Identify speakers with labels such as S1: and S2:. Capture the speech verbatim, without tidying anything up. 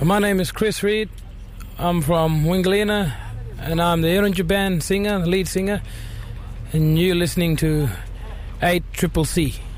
S1: My name is Chris Reed. I'm from Wingalina, and I'm the Erunja Band singer, the lead singer, and you're listening to eight Triple C.